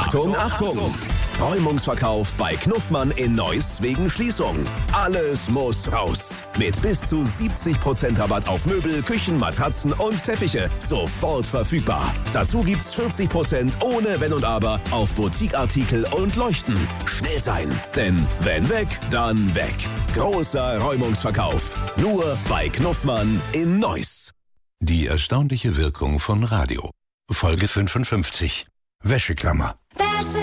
Achtung, Achtung! Räumungsverkauf bei Knuffmann in Neuss wegen Schließung. Alles muss raus. Mit bis zu 70% Rabatt auf Möbel, Küchen, Matratzen und Teppiche. Sofort verfügbar. Dazu gibt's 40% ohne Wenn und Aber auf Boutiqueartikel und Leuchten. Schnell sein, denn wenn weg, dann weg. Großer Räumungsverkauf. Nur bei Knuffmann in Neuss. Die erstaunliche Wirkung von Radio. Folge 55. Wäscheklammer.